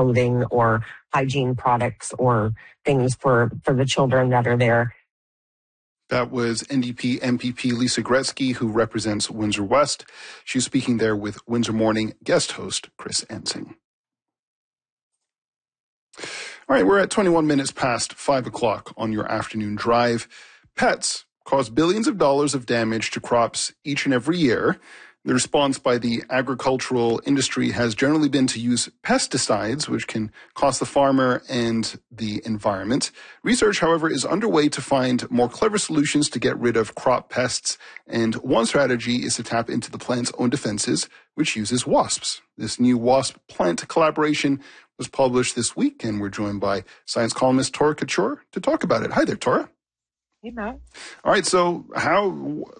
clothing or hygiene products or things for the children that are there. That was NDP MPP Lisa Gretzky, who represents Windsor West. She's speaking there with Windsor Morning guest host Chris Ensing. All right, we're at 21 minutes past 5 o'clock on your afternoon drive. Pets cause billions of dollars of damage to crops each and every year. The response by the agricultural industry has generally been to use pesticides, which can cost the farmer and the environment. Research, however, is underway to find more clever solutions to get rid of crop pests. And one strategy is to tap into the plant's own defenses, which uses wasps. This new wasp plant collaboration was published this week, and we're joined by science columnist Tora Couture to talk about it. Hi there, Tora. Hey, Matt. All right, so how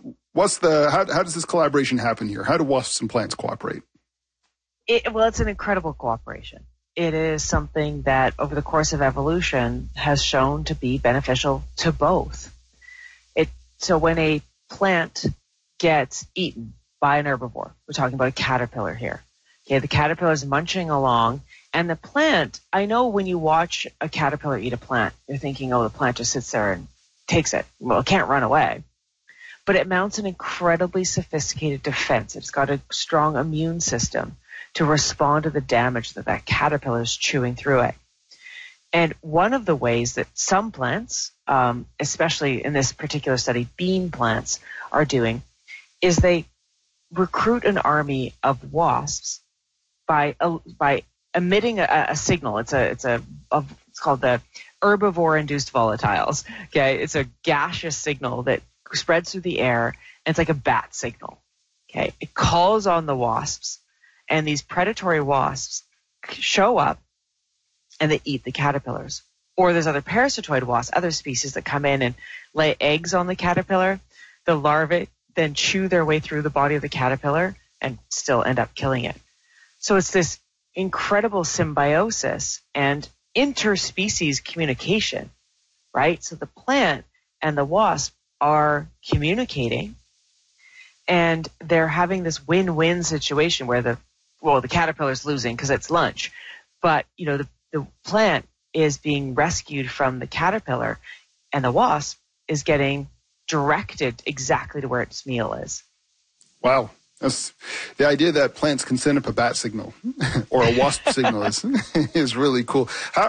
does this collaboration happen here? How do wasps and plants cooperate? Well, it's an incredible cooperation. It is something that over the course of evolution has shown to be beneficial to both. So when a plant gets eaten by an herbivore, we're talking about a caterpillar here. Okay, the caterpillar is munching along, and the plant, I know when you watch a caterpillar eat a plant, you're thinking, oh, the plant just sits there and takes it. Well, it can't run away. But it mounts an incredibly sophisticated defense. It's got a strong immune system to respond to the damage that caterpillar is chewing through it. And one of the ways that some plants, especially in this particular study, bean plants, are doing is they recruit an army of wasps by emitting a signal. It's called the herbivore-induced volatiles. Okay, it's a gaseous signal that spreads through the air, and it's like a bat signal. Okay, it calls on the wasps, and these predatory wasps show up, and they eat the caterpillars. Or there's other parasitoid wasps, other species that come in and lay eggs on the caterpillar. The larvae then chew their way through the body of the caterpillar and still end up killing it. So it's this incredible symbiosis and interspecies communication, right? So the plant and the wasp are communicating, and they're having this win-win situation where the caterpillar's losing because it's lunch, but the plant is being rescued from the caterpillar, and the wasp is getting directed exactly to where its meal is. Wow. That's the idea that plants can send up a bat signal or a wasp signal is really cool.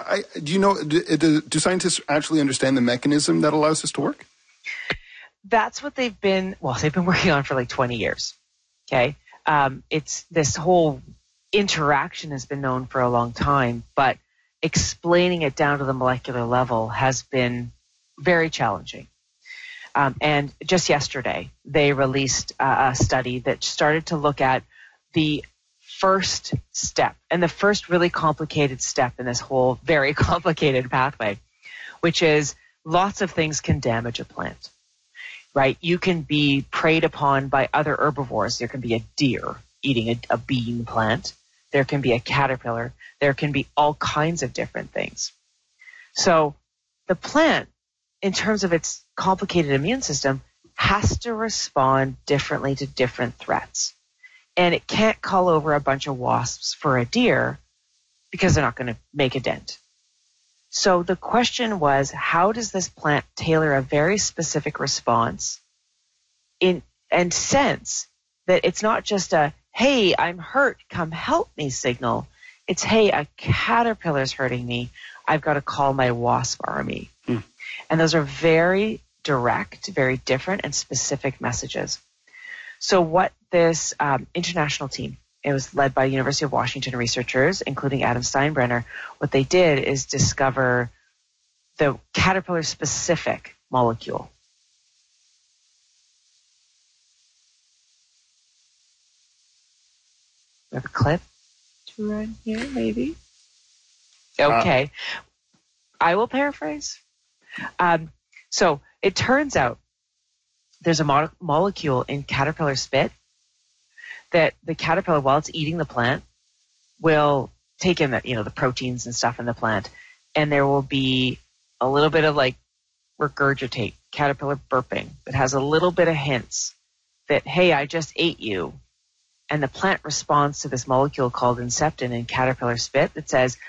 Do scientists actually understand the mechanism that allows this to work? That's what they've been working on for like 20 years. Okay. It's this whole interaction has been known for a long time, but explaining it down to the molecular level has been very challenging. And just yesterday, they released a study that started to look at the first step and the first really complicated step in this whole very complicated pathway, which is lots of things can damage a plant, right? You can be preyed upon by other herbivores. There can be a deer eating a bean plant. There can be a caterpillar. There can be all kinds of different things. So the plant, in terms of its complicated immune system, has to respond differently to different threats. And it can't call over a bunch of wasps for a deer because they're not going to make a dent. So the question was, how does this plant tailor a very specific response and sense that it's not just a, hey, I'm hurt, come help me signal. It's, hey, a caterpillar's hurting me. I've got to call my wasp army. And those are very direct, very different and specific messages. So what this international team, it was led by University of Washington researchers, including Adam Steinbrenner, what they did is discover the caterpillar-specific molecule. We have a clip to run here, maybe? Okay. I will paraphrase. So it turns out there's a molecule in caterpillar spit that the caterpillar, while it's eating the plant, will take in the proteins and stuff in the plant, and there will be a little bit of like regurgitate, caterpillar burping that has a little bit of hints that, hey, I just ate you. And the plant responds to this molecule called inceptin in caterpillar spit that says,